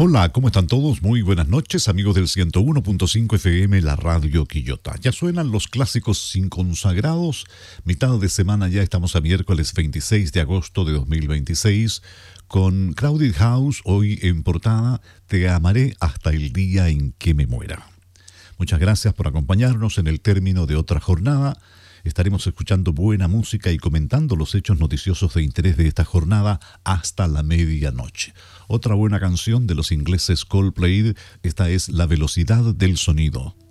Hola, ¿cómo están todos? Muy buenas noches, amigos del 101.5 FM, la radio Quillota. Ya suenan los clásicos inconsagrados. Mitad de semana ya, estamos a miércoles 26 de agosto de 2026 con Crowded House, hoy en portada, Te amaré hasta el día en que me muera. Muchas gracias por acompañarnos en el término de otra jornada. Estaremos escuchando buena música y comentando los hechos noticiosos de interés de esta jornada hasta la medianoche. Otra buena canción de los ingleses Coldplay, esta es La velocidad del sonido.